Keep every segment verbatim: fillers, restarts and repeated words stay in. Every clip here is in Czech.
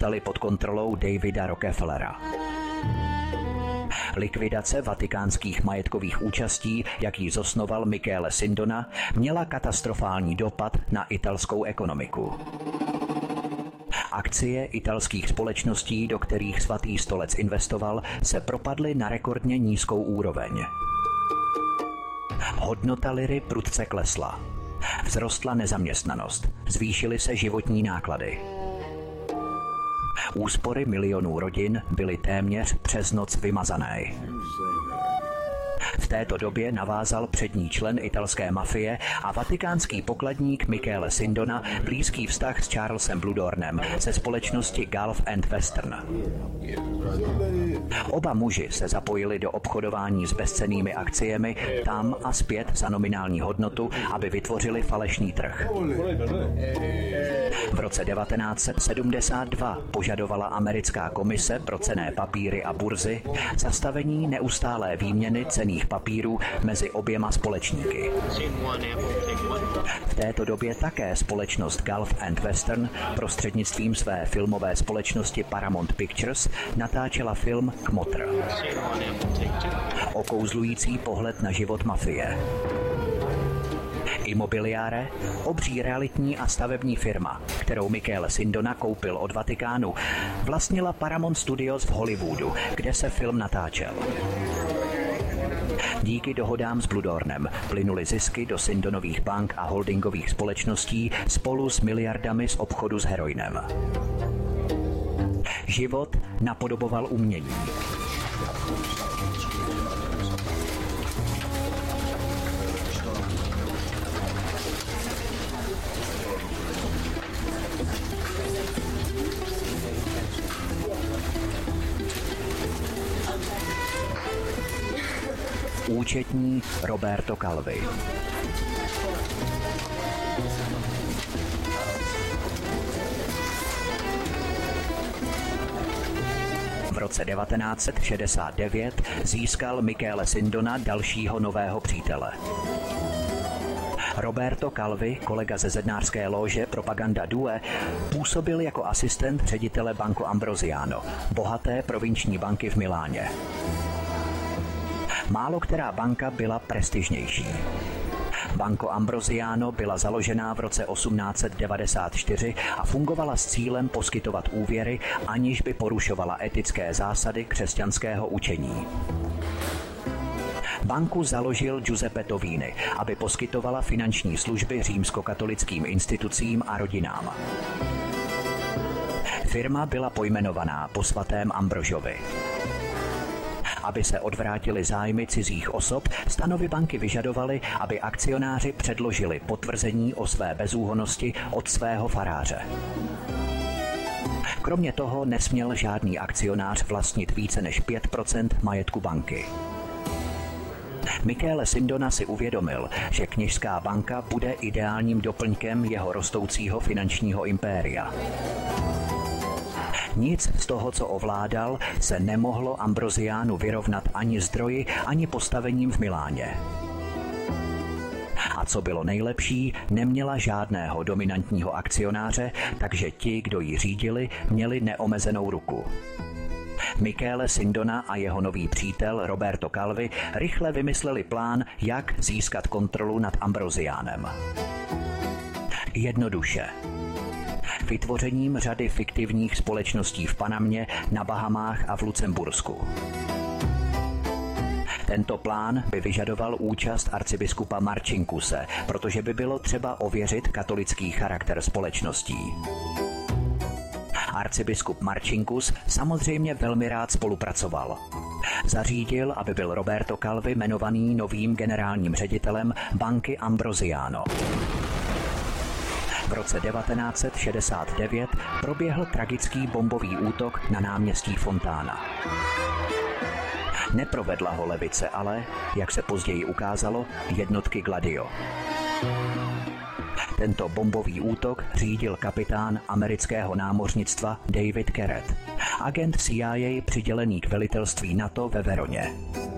zůstaly pod kontrolou Davida Rockefellera. Likvidace vatikánských majetkových účastí, jak ji zosnoval Michele Sindona, měla katastrofální dopad na italskou ekonomiku. Akcie italských společností, do kterých Svatý stolec investoval, se propadly na rekordně nízkou úroveň. Hodnota liry prudce klesla. Vzrostla nezaměstnanost, zvýšily se životní náklady. Úspory milionů rodin byly téměř přes noc vymazané. V této době navázal přední člen italské mafie a vatikánský pokladník Michele Sindona blízký vztah s Charlesem Bluedornem ze společnosti Gulf and Western. Oba muži se zapojili do obchodování s bezcennými akciemi tam a zpět za nominální hodnotu, aby vytvořili falešný trh. V roce devatenáct set sedmdesát dva požadovala americká komise pro cenné papíry a burzy zastavení neustálé výměny cenných papírů mezi oběma společníky. V této době také společnost Gulf and Western prostřednictvím své filmové společnosti Paramount Pictures natáčela film Kmotr. Okouzlující pohled na život mafie. Immobiliare, obří realitní a stavební firma, kterou Michele Sindona koupil od Vatikánu, vlastnila Paramount Studios v Hollywoodu, kde se film natáčel. Díky dohodám s Bluedornem plynuly zisky do Sindonových bank a holdingových společností spolu s miliardami z obchodu s heroinem. Život napodoboval umění. Účetní Roberto Calvi. V roce devatenáct set šedesát devět získal Michele Sindona dalšího nového přítele. Roberto Calvi, kolega ze zednářské lóže Propaganda Due, působil jako asistent ředitele Banco Ambrosiano, bohaté provinční banky v Miláně. Málo která banka byla prestižnější. Banco Ambrosiano byla založená v roce osmnáct set devadesát čtyři a fungovala s cílem poskytovat úvěry, aniž by porušovala etické zásady křesťanského učení. Banku založil Giuseppe Tovini, aby poskytovala finanční služby římskokatolickým institucím a rodinám. Firma byla pojmenovaná po svatém Ambrožovi. Aby se odvrátili zájmy cizích osob, stanovy banky vyžadovaly, aby akcionáři předložili potvrzení o své bezúhonnosti od svého faráře. Kromě toho nesměl žádný akcionář vlastnit více než pět procent majetku banky. Michele Sindona si uvědomil, že kněžská banka bude ideálním doplňkem jeho rostoucího finančního impéria. Nic z toho, co ovládal, se nemohlo Ambrosianu vyrovnat ani zdroji, ani postavením v Miláně. A co bylo nejlepší, neměla žádného dominantního akcionáře, takže ti, kdo ji řídili, měli neomezenou ruku. Michele Sindona a jeho nový přítel Roberto Calvi rychle vymysleli plán, jak získat kontrolu nad Ambrosianem. Jednoduše. Vytvořením řady fiktivních společností v Panamě, na Bahamách a v Lucembursku. Tento plán by vyžadoval účast arcibiskupa Marcinkuse, protože by bylo třeba ověřit katolický charakter společností. Arcibiskup Marcinkus samozřejmě velmi rád spolupracoval. Zařídil, aby byl Roberto Calvi jmenovaný novým generálním ředitelem banky Ambrosiano. V roce devatenáct set šedesát devět proběhl tragický bombový útok na náměstí Fontana. Neprovedla ho levice, ale, jak se později ukázalo, jednotky Gladio. Tento bombový útok řídil kapitán amerického námořnictva David Carrett, agent C I A přidělený k velitelství NATO ve Veroně.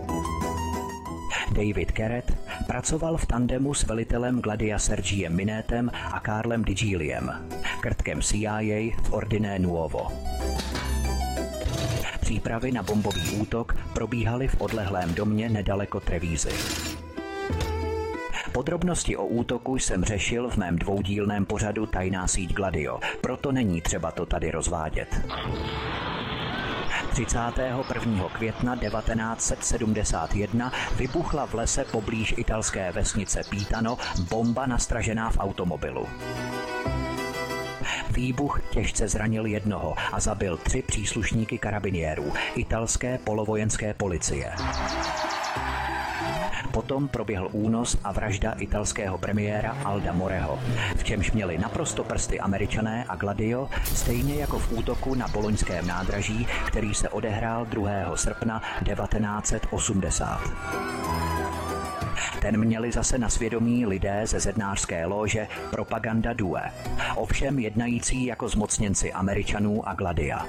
David Carrett pracoval v tandemu s velitelem Gladia Sergiem Minétem a Karlem Digiliem, krtkem C I A v Ordine Nuovo. Přípravy na bombový útok probíhaly v odlehlém domě nedaleko Trevízy. Podrobnosti o útoku jsem řešil v mém dvoudílném pořadu Tajná síť Gladio, proto není třeba to tady rozvádět. třicátého prvního května devatenáct set sedmdesát jedna vybuchla v lese poblíž italské vesnice Pítano bomba nastražená v automobilu. Výbuch těžce zranil jednoho a zabil tři příslušníky karabiniérů italské polovojenské policie. Potom proběhl únos a vražda italského premiéra Alda Moreho, v čemž měli naprosto prsty Američané a Gladio, stejně jako v útoku na boloňském nádraží, který se odehrál druhého srpna devatenáct set osmdesát. Ten měli zase na svědomí lidé ze zednářské lóže Propaganda Due, ovšem jednající jako zmocněnci Američanů a Gladia.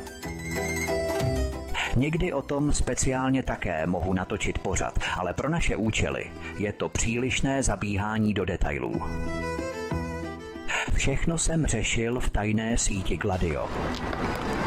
Někdy o tom speciálně také mohu natočit pořad, ale pro naše účely je to přílišné zabíhání do detailů. Všechno jsem řešil v tajné síti Gladio.